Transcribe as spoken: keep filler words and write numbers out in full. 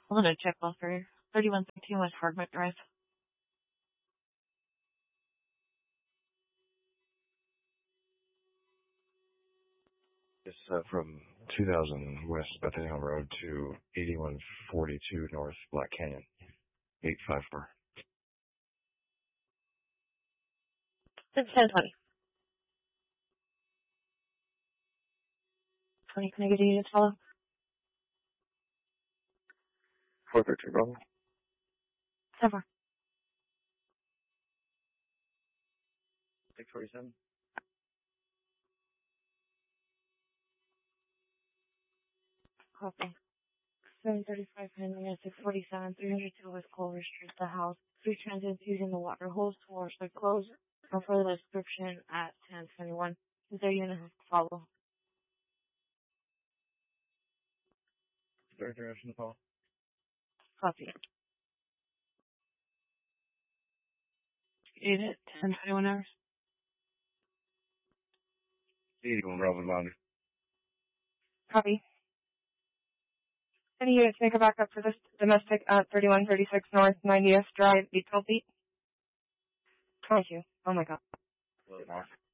Hold on, check off for thirty-one thirteen West Hardwick Drive. It's uh, from two thousand West Bethany Road to eighty-one forty-two North Black Canyon, eight five four. It's ten twenty. twenty, can I get you to follow? four thirty, brother. ten four. six forty-seven. Copy. seven thirty-five Henry at six forty-seven, three hundred two West Culver Street, the house. Three transits using the water hose towards the close. For further description at ten twenty-one. Is there unit to follow? Third direction to follow. Copy. Is it ten twenty-one hours? eighty-one Bravo Boundary. Copy. Any units make a backup for this domestic at thirty-one thirty-six North ninetieth Drive, eight twelve feet? twenty-two. Oh my god. A little more.